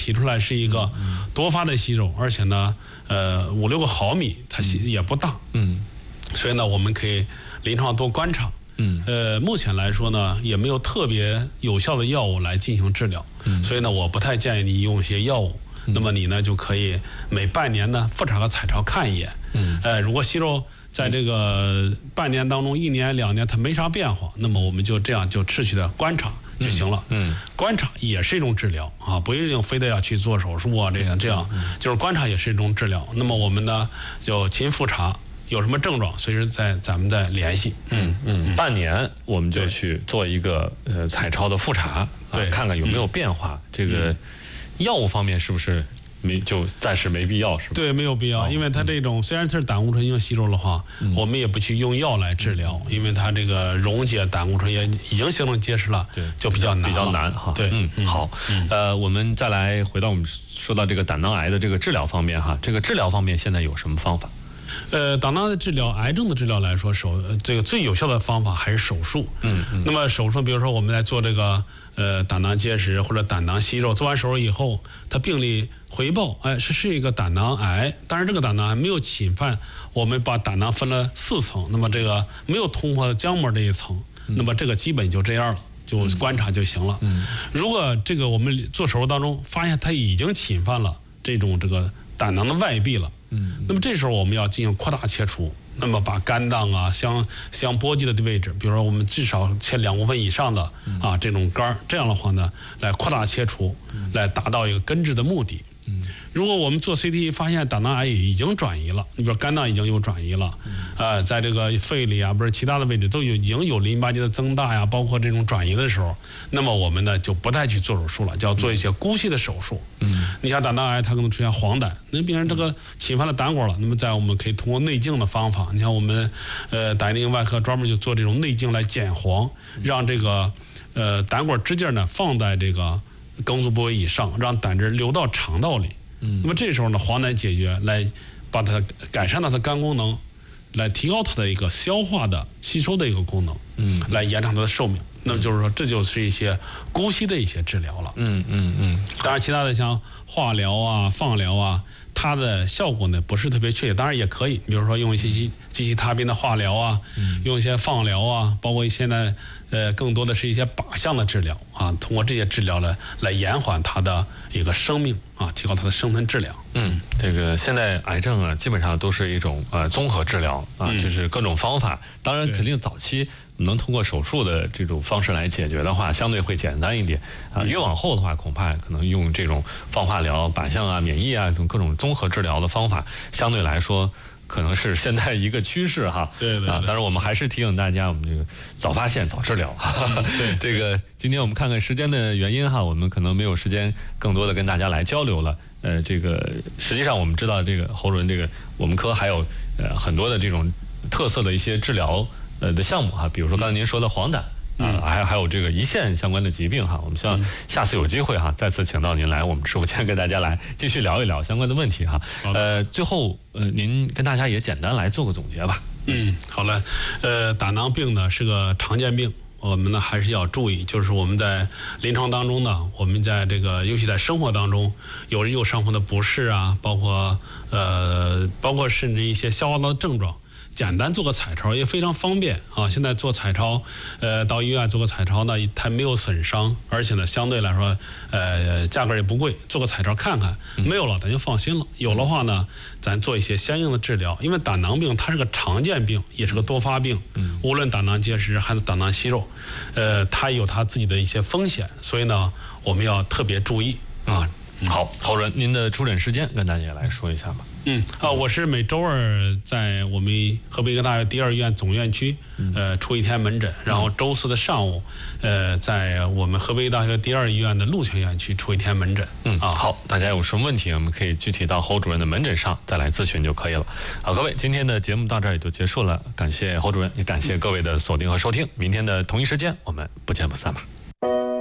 提出来是一个多发的息肉，而且呢5、6个毫米，它也不大，所以呢我们可以临床多观察。目前来说呢，也没有特别有效的药物来进行治疗，所以呢，我不太建议你用一些药物。那么你呢，就可以每半年呢复查和彩超看一眼。如果息肉在这个半年当中1年2年它没啥变化，那么我们就这样就持续的观察就行了。观察也是一种治疗啊，不一定非得要去做手术啊，这样就是观察也是一种治疗。那么我们呢就勤复查。有什么症状，随时咱们再联系。 半年我们就去做一个彩超的复查，对，看看有没有变化。这个药物方面是不是就暂时没必要，是吧？ 对，没有必要，因为它这种虽然它是胆固醇性息肉的话，我们也不去用药来治疗，因为它这个溶解胆固醇也已经形成结石了，对，就比较难哈。 对， 好，我们再来回到我们说到这个胆囊癌的这个治疗方面哈，这个治疗方面现在有什么方法？ 胆囊的治疗，癌症的治疗来说，这个最有效的方法还是手术。那么手术，比如说我们在做这个胆囊结石或者胆囊息肉，做完手术以后，它病理回报，是一个胆囊癌，当然这个胆囊癌没有侵犯，我们把胆囊分了4层，那么这个没有突破浆膜这一层，那么这个基本就这样了。就观察就行了。如果这个我们做手术当中发现它已经侵犯了这个胆囊的外壁了，那么这时候我们要进行扩大切除，那么把肝脏啊相波及的位置，比如说我们至少切2部分以上的这种肝，这样的话呢，来扩大切除，来达到一个根治的目的。如果我们做 CT 发现胆囊癌已经转移了，你比如肝脏已经有转移了，在这个肺里啊，不是其他的位置都已经有淋巴结的增大呀，包括这种转移的时候，那么我们呢就不再去做手术了，就要做一些姑息的手术。你像胆囊癌，它可能出现黄疸，那病人这个侵犯了胆管了，那么我们可以通过内镜的方法，你像我们胆内外科专门就做这种内镜来减黄，让这个胆管支架呢放在这个梗阻部位以上，让胆汁流到肠道里。那么这时候呢，黄疸解决，来把它改善它的肝功能，来提高它的一个消化的吸收的一个功能，来延长它的寿命。那么就是说，这就是一些姑息的一些治疗了。当然，其他的像化疗啊、放疗啊，它的效果呢不是特别确切，当然也可以，比如说用一些机器他宾的化疗啊，用一些放疗啊，包括现在更多的是一些靶向的治疗啊，通过这些治疗来延缓它的一个生命啊，提高它的生存质量。 这个现在癌症啊，基本上都是一种综合治疗啊，就是各种方法。当然，肯定早期能通过手术的这种方式来解决的话，相对会简单一点啊。越往后的话，恐怕可能用这种放化疗、靶向啊、免疫啊这种各种综合治疗的方法，相对来说可能是现在一个趋势哈。 对。 当然我们还是提醒大家，我们这个早发现、早治疗。这个今天我们看看时间的原因哈，我们可能没有时间更多的跟大家来交流了。这个实际上我们知道，这个侯主任，这个我们科还有很多的这种特色的一些治疗的项目哈，比如说刚才您说的黄疸还有这个胰腺相关的疾病哈，我们希望下次有机会哈，再次请到您来我们直播间跟大家来继续聊一聊相关的问题哈。最后您跟大家也简单来做个总结吧。 好嘞。胆囊病呢是个常见病，我们呢还是要注意，就是我们在临床当中呢，我们在这个尤其在生活当中，有右上方的不适啊，包括甚至一些消化道的症状，简单做个彩超也非常方便啊。现在做彩超，到医院做个彩超呢，它没有损伤，而且呢相对来说，价格也不贵，做个彩超看看，没有了咱就放心了，有的话呢，咱做一些相应的治疗。因为胆囊病它是个常见病，也是个多发病，无论胆囊结石还是胆囊息肉，它有它自己的一些风险，所以呢，我们要特别注意啊。 好，侯主任，您的出诊时间跟大家来说一下吧。 我是每周2在我们河北医科大学第2医院总院区，出1天门诊，然后周4的上午，在我们河北医大学第2医院的鹿泉院区出1天门诊。 好，大家有什么问题，我们可以具体到侯主任的门诊上再来咨询就可以了。好，各位，今天的节目到这儿也就结束了，感谢侯主任，也感谢各位的锁定和收听。明天的同一时间，我们不见不散吧。